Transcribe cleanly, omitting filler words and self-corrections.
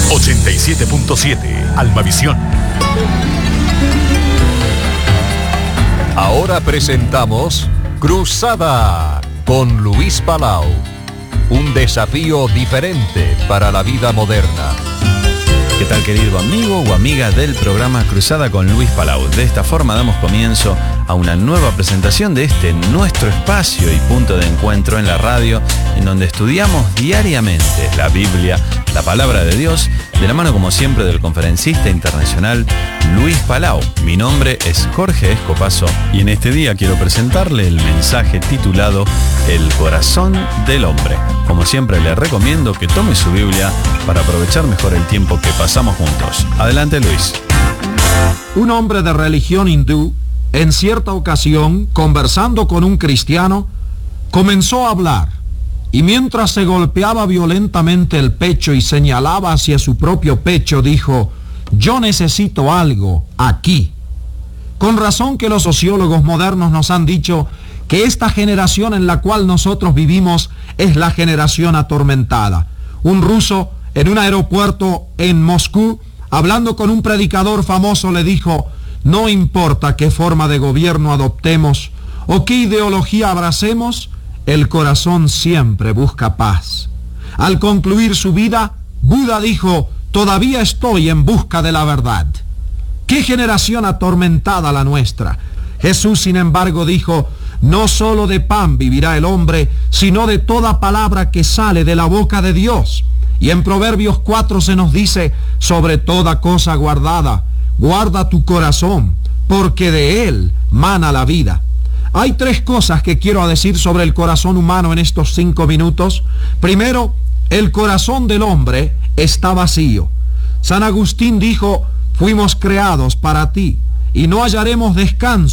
87.7 Almavisión. Ahora presentamos Cruzada con Luis Palau. Un desafío diferente para la vida moderna. ¿Qué tal, querido amigo o amiga del programa Cruzada con Luis Palau? De esta forma damos comienzo a una nueva presentación de este nuestro espacio y punto de encuentro en la radio, en donde estudiamos diariamente la Biblia, la palabra de Dios, de la mano como siempre del conferencista internacional Luis Palau. Mi nombre es Jorge Escopazo y en este día quiero presentarle el mensaje titulado El corazón del hombre. Como siempre le recomiendo que tome su Biblia para aprovechar mejor el tiempo que pasamos juntos. Adelante, Luis. Un hombre de religión hindú, en cierta ocasión, conversando con un cristiano, comenzó a hablar, y mientras se golpeaba violentamente el pecho y señalaba hacia su propio pecho, dijo: yo necesito algo aquí. Con razón que los sociólogos modernos nos han dicho que esta generación en la cual nosotros vivimos es la generación atormentada. Un ruso en un aeropuerto en Moscú, hablando con un predicador famoso, le dijo: no importa qué forma de gobierno adoptemos o qué ideología abracemos, el corazón siempre busca paz. Al concluir su vida, Buda dijo: todavía estoy en busca de la verdad. ¡Qué generación atormentada la nuestra! Jesús, sin embargo, dijo: no solo de pan vivirá el hombre, sino de toda palabra que sale de la boca de Dios. Y en Proverbios 4 se nos dice: sobre toda cosa guardada, guarda tu corazón, porque de él mana la vida. Hay tres cosas que quiero decir sobre el corazón humano en estos 5 minutos. Primero, el corazón del hombre está vacío. San Agustín dijo: fuimos creados para ti, y no hallaremos descanso